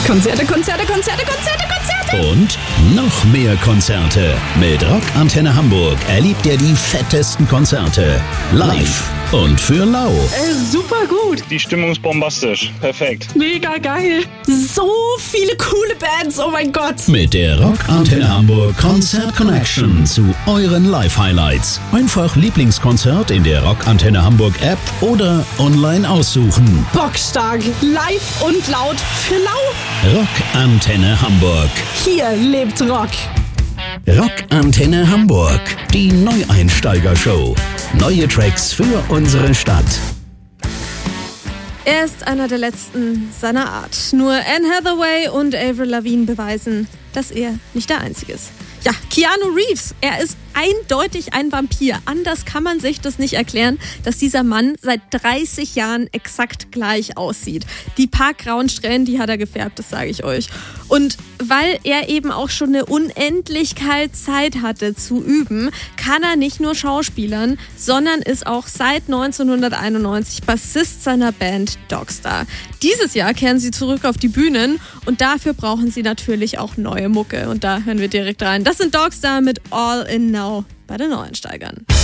Konzerte, Konzerte, Konzerte, Konzerte, Konzerte. Und noch mehr Konzerte. Mit Rock Antenne Hamburg erlebt ihr die fettesten Konzerte. Live und für lau. Super gut. Die Stimmung ist bombastisch. Perfekt. Mega geil. So viele coole Bands, oh mein Gott. Mit der Rock Antenne Hamburg Konzert Connection zu euren Live-Highlights. Einfach Lieblingskonzert in der Rock Antenne Hamburg App oder online aussuchen. Bockstark. Live und laut für lau. Rock Antenne Hamburg. Hier lebt Rock. Rock Antenne Hamburg. Die Neueinsteiger-Show. Neue Tracks für unsere Stadt. Er ist einer der letzten seiner Art. Nur Anne Hathaway und Avril Lavigne beweisen, dass er nicht der Einzige ist. Ja, Keanu Reeves, er ist eindeutig ein Vampir. Anders kann man sich das nicht erklären, dass dieser Mann seit 30 Jahren exakt gleich aussieht. Die paar grauen Strähnen, die hat er gefärbt, das sage ich euch. Und weil er eben auch schon eine Unendlichkeit Zeit hatte zu üben, kann er nicht nur schauspielern, sondern ist auch seit 1991 Bassist seiner Band Dogstar. Dieses Jahr kehren sie zurück auf die Bühnen und dafür brauchen sie natürlich auch neue Mucke. Und da hören wir direkt rein. Das sind Dogstar mit All In Now bei den Neueinsteigern.